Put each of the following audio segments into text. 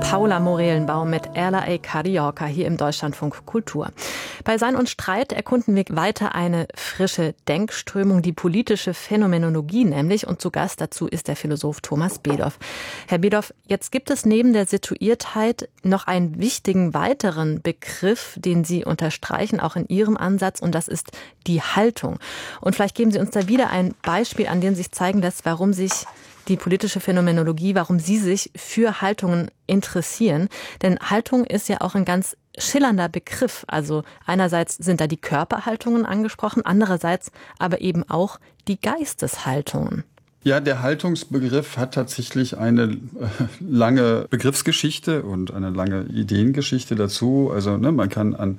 Paula Morelenbaum mit Ella A. Carioca hier im Deutschlandfunk Kultur. Bei Sein und Streit erkunden wir weiter eine frische Denkströmung, die politische Phänomenologie nämlich. Und zu Gast dazu ist der Philosoph Thomas Bedoff. Herr Bedoff, jetzt gibt es neben der Situiertheit noch einen wichtigen weiteren Begriff, den Sie unterstreichen, auch in Ihrem Ansatz, und das ist die Haltung. Und vielleicht geben Sie uns da wieder ein Beispiel, an dem sich zeigen lässt, warum sich die politische Phänomenologie, warum Sie sich für Haltungen interessieren. Denn Haltung ist ja auch ein ganz schillernder Begriff. Also einerseits sind da die Körperhaltungen angesprochen, andererseits aber eben auch die Geisteshaltungen. Ja, der Haltungsbegriff hat tatsächlich eine lange Begriffsgeschichte und eine lange Ideengeschichte dazu. Also man kann an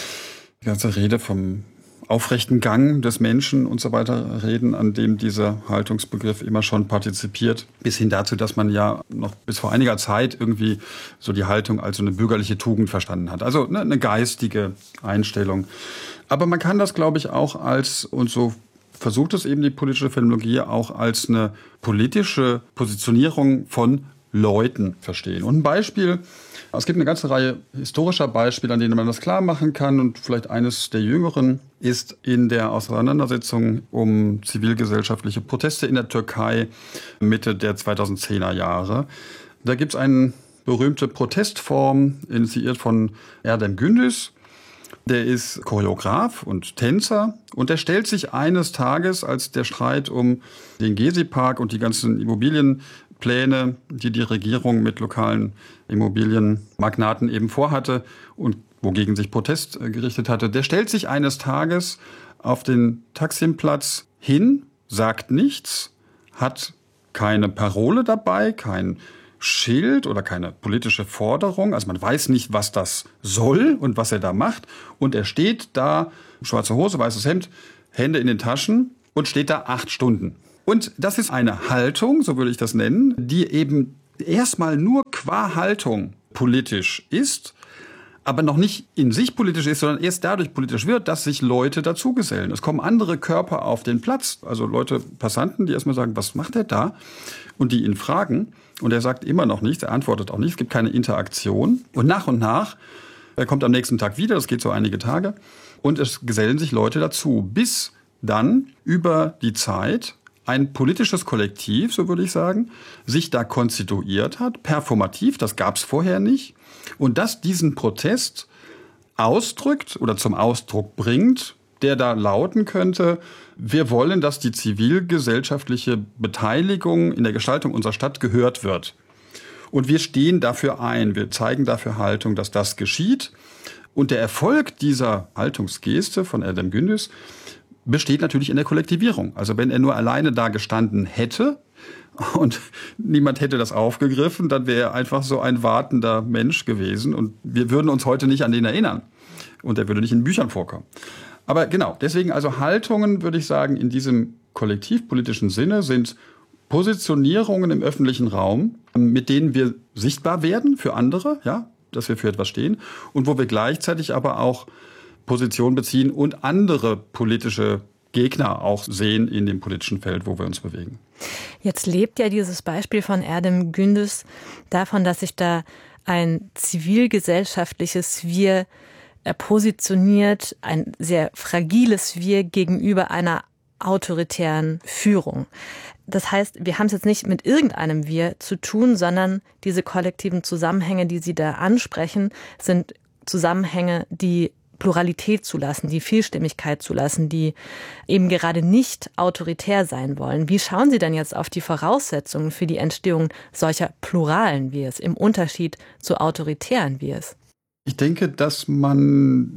die ganze Rede vom aufrechten Gang des Menschen und so weiter reden, an dem dieser Haltungsbegriff immer schon partizipiert, bis hin dazu, dass man ja noch bis vor einiger Zeit irgendwie so die Haltung als so eine bürgerliche Tugend verstanden hat. Also eine geistige Einstellung. Aber man kann das, glaube ich, auch als, und so versucht es eben die politische Phänomenologie, auch als eine politische Positionierung von Leuten verstehen. Und ein Beispiel: Es gibt eine ganze Reihe historischer Beispiele, an denen man das klar machen kann. Und vielleicht eines der jüngeren ist in der Auseinandersetzung um zivilgesellschaftliche Proteste in der Türkei Mitte der 2010er Jahre. Da gibt es eine berühmte Protestform, initiiert von Erdem Gündüz. Der ist Choreograf und Tänzer. Und der stellt sich eines Tages, als der Streit um den Gezi-Park und die ganzen Immobilienpläne, die die Regierung mit lokalen Immobilienmagnaten eben vorhatte und wogegen sich Protest gerichtet hatte, der stellt sich eines Tages auf den Taksimplatz hin, sagt nichts, hat keine Parole dabei, kein Schild oder keine politische Forderung. Also man weiß nicht, was das soll und was er da macht. Und er steht da, schwarze Hose, weißes Hemd, Hände in den Taschen und steht da 8 Stunden. Und das ist eine Haltung, so würde ich das nennen, die eben erstmal nur qua Haltung politisch ist, aber noch nicht in sich politisch ist, sondern erst dadurch politisch wird, dass sich Leute dazugesellen. Es kommen andere Körper auf den Platz, also Leute, Passanten, die erstmal sagen, was macht er da? Und die ihn fragen. Und er sagt immer noch nichts, er antwortet auch nicht, es gibt keine Interaktion. Und nach, er kommt am nächsten Tag wieder, das geht so einige Tage, und es gesellen sich Leute dazu, bis dann über die Zeit ein politisches Kollektiv, so würde ich sagen, sich da konstituiert hat, performativ, das gab es vorher nicht, und das diesen Protest ausdrückt oder zum Ausdruck bringt, der da lauten könnte: Wir wollen, dass die zivilgesellschaftliche Beteiligung in der Gestaltung unserer Stadt gehört wird. Und wir stehen dafür ein, wir zeigen dafür Haltung, dass das geschieht. Und der Erfolg dieser Haltungsgeste von Erdem Gündüz besteht natürlich in der Kollektivierung. Also wenn er nur alleine da gestanden hätte und niemand hätte das aufgegriffen, dann wäre er einfach so ein wartender Mensch gewesen. Und wir würden uns heute nicht an den erinnern. Und er würde nicht in Büchern vorkommen. Aber genau, deswegen also Haltungen, würde ich sagen, in diesem kollektivpolitischen Sinne sind Positionierungen im öffentlichen Raum, mit denen wir sichtbar werden für andere, ja, dass wir für etwas stehen, und wo wir gleichzeitig aber auch Position beziehen und andere politische Gegner auch sehen in dem politischen Feld, wo wir uns bewegen. Jetzt lebt ja dieses Beispiel von Erdem Gündüz davon, dass sich da ein zivilgesellschaftliches Wir positioniert, ein sehr fragiles Wir gegenüber einer autoritären Führung. Das heißt, wir haben es jetzt nicht mit irgendeinem Wir zu tun, sondern diese kollektiven Zusammenhänge, die Sie da ansprechen, sind Zusammenhänge, die Pluralität zulassen, die Vielstimmigkeit zulassen, die eben gerade nicht autoritär sein wollen. Wie schauen Sie denn jetzt auf die Voraussetzungen für die Entstehung solcher pluralen Wirs im Unterschied zu autoritären Wirs? Ich denke, dass man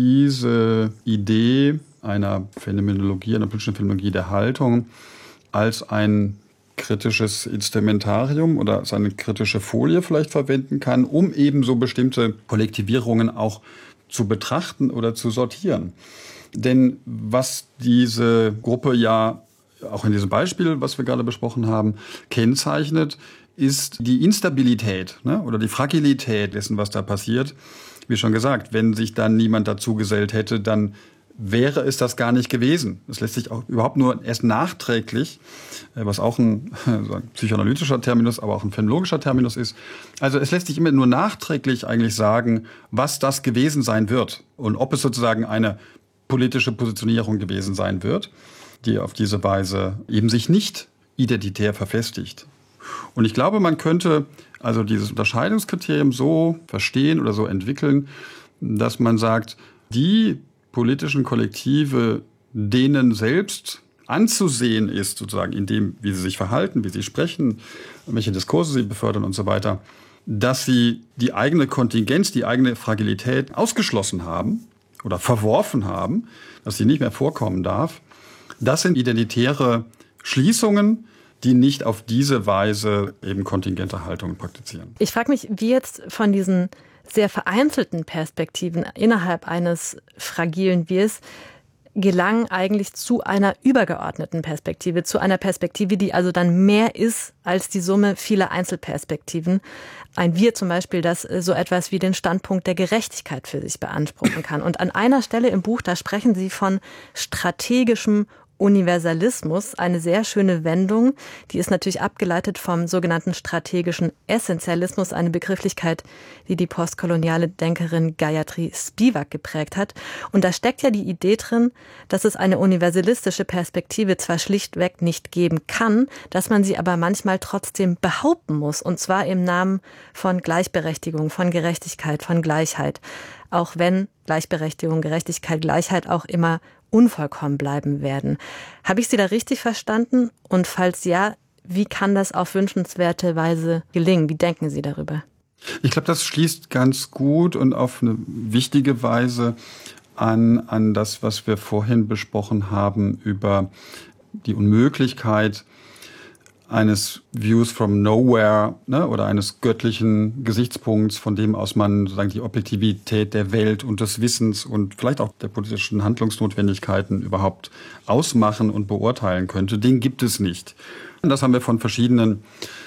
diese Idee einer Phänomenologie, einer politischen Phänomenologie der Haltung als ein kritisches Instrumentarium oder als eine kritische Folie vielleicht verwenden kann, um eben so bestimmte Kollektivierungen auch zu betrachten oder zu sortieren. Denn was diese Gruppe ja auch in diesem Beispiel, was wir gerade besprochen haben, kennzeichnet, ist die Instabilität, oder die Fragilität dessen, was da passiert. Wie schon gesagt, wenn sich dann niemand dazu gesellt hätte, dann wäre es das gar nicht gewesen. Das lässt sich auch überhaupt nur erst nachträglich, was auch ein psychoanalytischer Terminus, aber auch ein phänomenologischer Terminus ist. Also es lässt sich immer nur nachträglich eigentlich sagen, was das gewesen sein wird und ob es sozusagen eine politische Positionierung gewesen sein wird, die auf diese Weise eben sich nicht identitär verfestigt. Und ich glaube, man könnte also dieses Unterscheidungskriterium so verstehen oder so entwickeln, dass man sagt, die politischen Kollektive, denen selbst anzusehen ist, sozusagen in dem, wie sie sich verhalten, wie sie sprechen, welche Diskurse sie befördern und so weiter, dass sie die eigene Kontingenz, die eigene Fragilität ausgeschlossen haben oder verworfen haben, dass sie nicht mehr vorkommen darf. Das sind identitäre Schließungen, die nicht auf diese Weise eben kontingente Haltungen praktizieren. Ich frage mich, wie jetzt von diesen sehr vereinzelten Perspektiven innerhalb eines fragilen Wirs gelangen eigentlich zu einer übergeordneten Perspektive, zu einer Perspektive, die also dann mehr ist als die Summe vieler Einzelperspektiven. Ein Wir zum Beispiel, das so etwas wie den Standpunkt der Gerechtigkeit für sich beanspruchen kann. Und an einer Stelle im Buch, da sprechen Sie von strategischem Universalismus, eine sehr schöne Wendung, die ist natürlich abgeleitet vom sogenannten strategischen Essentialismus, eine Begrifflichkeit, die die postkoloniale Denkerin Gayatri Spivak geprägt hat. Und da steckt ja die Idee drin, dass es eine universalistische Perspektive zwar schlichtweg nicht geben kann, dass man sie aber manchmal trotzdem behaupten muss, und zwar im Namen von Gleichberechtigung, von Gerechtigkeit, von Gleichheit. Auch wenn Gleichberechtigung, Gerechtigkeit, Gleichheit auch immer unvollkommen bleiben werden. Habe ich Sie da richtig verstanden? Und falls ja, wie kann das auf wünschenswerte Weise gelingen? Wie denken Sie darüber? Ich glaube, das schließt ganz gut und auf eine wichtige Weise an das, was wir vorhin besprochen haben über die Unmöglichkeit eines Views from nowhere, ne, oder eines göttlichen Gesichtspunkts, von dem aus man sozusagen die Objektivität der Welt und des Wissens und vielleicht auch der politischen Handlungsnotwendigkeiten überhaupt ausmachen und beurteilen könnte. Den gibt es nicht. Und das haben wir von verschiedenen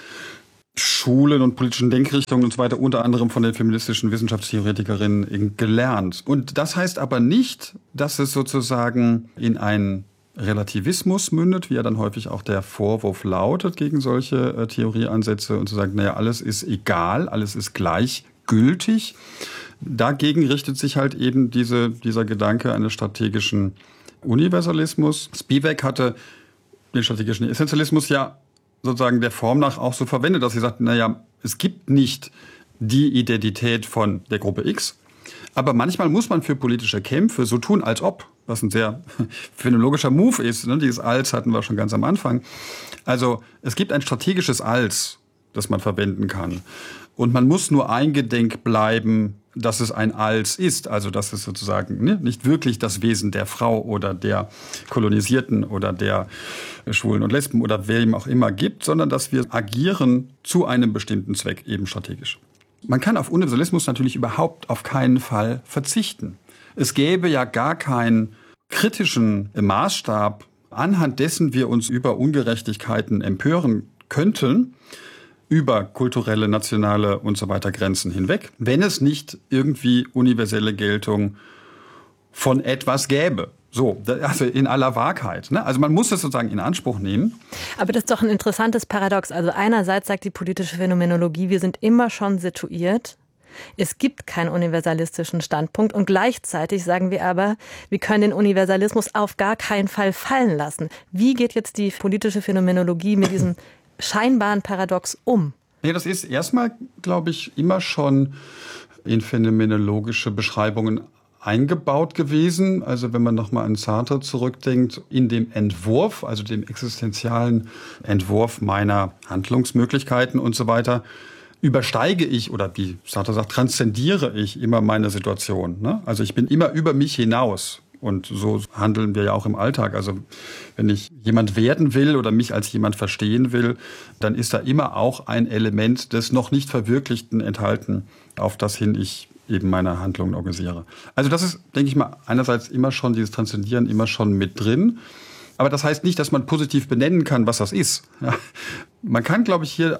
Schulen und politischen Denkrichtungen und so weiter, unter anderem von den feministischen Wissenschaftstheoretikerinnen gelernt. Und das heißt aber nicht, dass es sozusagen in einen Relativismus mündet, wie ja dann häufig auch der Vorwurf lautet gegen solche Theorieansätze, und zu sagen, naja, alles ist egal, alles ist gleichgültig. Dagegen richtet sich halt eben dieser Gedanke eines strategischen Universalismus. Spivak hatte den strategischen Essentialismus ja sozusagen der Form nach auch so verwendet, dass sie sagt, naja, es gibt nicht die Identität von der Gruppe X, aber manchmal muss man für politische Kämpfe so tun, als ob, was ein sehr phänomenologischer Move ist. Ne? Dieses Als hatten wir schon ganz am Anfang. Also es gibt ein strategisches Als, das man verwenden kann. Und man muss nur eingedenk bleiben, dass es ein Als ist. Also dass es sozusagen nicht wirklich das Wesen der Frau oder der Kolonisierten oder der Schwulen und Lesben oder wem auch immer gibt, sondern dass wir agieren zu einem bestimmten Zweck, eben strategisch. Man kann auf Universalismus natürlich überhaupt auf keinen Fall verzichten. Es gäbe ja gar keinen kritischen Maßstab, anhand dessen wir uns über Ungerechtigkeiten empören könnten, über kulturelle, nationale und so weiter Grenzen hinweg, wenn es nicht irgendwie universelle Geltung von etwas gäbe. So, also in aller Wahrheit. Ne? Also man muss es sozusagen in Anspruch nehmen. Aber das ist doch ein interessantes Paradox. Also einerseits sagt die politische Phänomenologie, wir sind immer schon situiert. Es gibt keinen universalistischen Standpunkt. Und gleichzeitig sagen wir aber, wir können den Universalismus auf gar keinen Fall fallen lassen. Wie geht jetzt die politische Phänomenologie mit diesem scheinbaren Paradox um? Nee, das ist erstmal, glaube ich, immer schon in phänomenologische Beschreibungen eingebaut gewesen. Also wenn man nochmal an Sartre zurückdenkt, in dem Entwurf, also dem existenzialen Entwurf meiner Handlungsmöglichkeiten und so weiter, übersteige ich, oder wie Sartre sagt, transzendiere ich immer meine Situation. Ne? Also ich bin immer über mich hinaus. Und so handeln wir ja auch im Alltag. Also wenn ich jemand werden will oder mich als jemand verstehen will, dann ist da immer auch ein Element des noch nicht Verwirklichten enthalten, auf das hin ich eben meine Handlungen organisiere. Also das ist, denke ich mal, einerseits immer schon dieses Transzendieren immer schon mit drin. Aber das heißt nicht, dass man positiv benennen kann, was das ist. Ja. Man kann, glaube ich, hier auch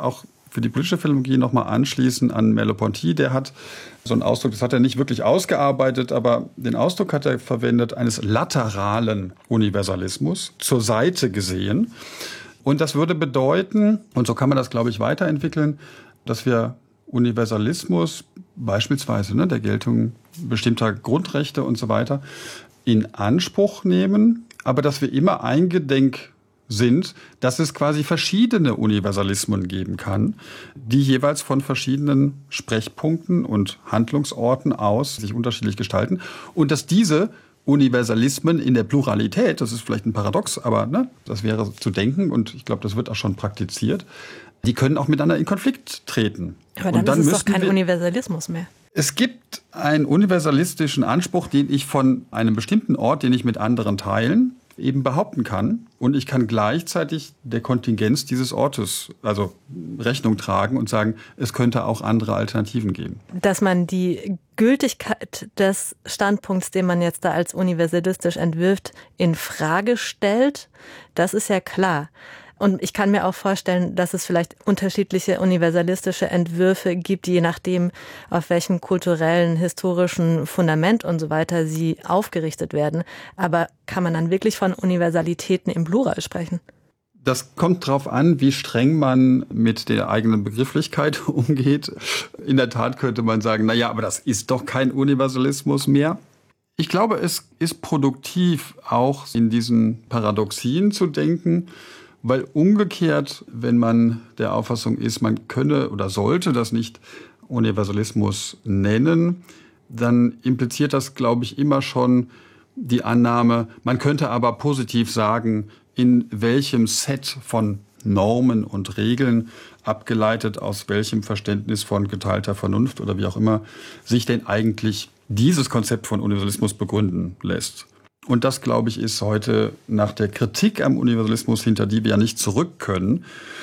für die politische Phänomenologie nochmal anschließen an Merleau-Ponty. Der hat so einen Ausdruck, das hat er nicht wirklich ausgearbeitet, aber den Ausdruck hat er verwendet, eines lateralen Universalismus, zur Seite gesehen. Und das würde bedeuten, und so kann man das, glaube ich, weiterentwickeln, dass wir Universalismus, beispielsweise der Geltung bestimmter Grundrechte und so weiter, in Anspruch nehmen, aber dass wir immer eingedenk sind, dass es quasi verschiedene Universalismen geben kann, die jeweils von verschiedenen Sprechpunkten und Handlungsorten aus sich unterschiedlich gestalten und dass diese Universalismen in der Pluralität, das ist vielleicht ein Paradox, aber das wäre zu denken und ich glaube, das wird auch schon praktiziert, die können auch miteinander in Konflikt treten. Aber dann ist es doch kein Universalismus mehr. Es gibt einen universalistischen Anspruch, den ich von einem bestimmten Ort, den ich mit anderen teilen, eben behaupten kann. Und ich kann gleichzeitig der Kontingenz dieses Ortes, also Rechnung tragen und sagen, es könnte auch andere Alternativen geben. Dass man die Gültigkeit des Standpunkts, den man jetzt da als universalistisch entwirft, in Frage stellt, das ist ja klar. Und ich kann mir auch vorstellen, dass es vielleicht unterschiedliche universalistische Entwürfe gibt, je nachdem, auf welchem kulturellen, historischen Fundament und so weiter sie aufgerichtet werden. Aber kann man dann wirklich von Universalitäten im Plural sprechen? Das kommt darauf an, wie streng man mit der eigenen Begrifflichkeit umgeht. In der Tat könnte man sagen, aber das ist doch kein Universalismus mehr. Ich glaube, es ist produktiv, auch in diesen Paradoxien zu denken, weil umgekehrt, wenn man der Auffassung ist, man könne oder sollte das nicht Universalismus nennen, dann impliziert das, glaube ich, immer schon die Annahme, man könnte aber positiv sagen, in welchem Set von Normen und Regeln, abgeleitet aus welchem Verständnis von geteilter Vernunft oder wie auch immer, sich denn eigentlich dieses Konzept von Universalismus begründen lässt. Und das, glaube ich, ist heute nach der Kritik am Universalismus, hinter die wir ja nicht zurück können,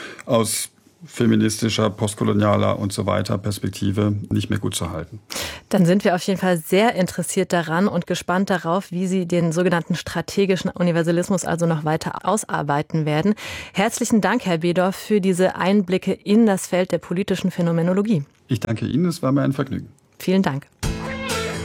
aus feministischer, postkolonialer und so weiter Perspektive nicht mehr gut zu halten. Dann sind wir auf jeden Fall sehr interessiert daran und gespannt darauf, wie Sie den sogenannten strategischen Universalismus also noch weiter ausarbeiten werden. Herzlichen Dank, Herr Bedorf, für diese Einblicke in das Feld der politischen Phänomenologie. Ich danke Ihnen, es war mir ein Vergnügen. Vielen Dank.